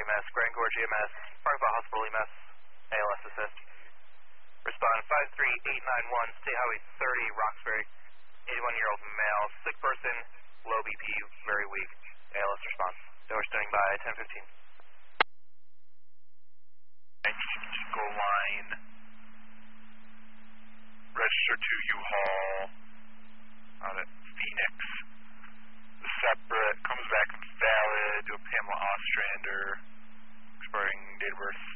EMS, Grand Gorge EMS, Parkville Hospital EMS, ALS assist. Respond 53891, State Highway 30, Roxbury, 81-year-old male, sick person, low BP, very weak, ALS response. They were standing by 1015. 19 Eagle Line, register to U-Haul out at Phoenix. The separate comes back valid, do a Pamela Ostrander, expiring date of birth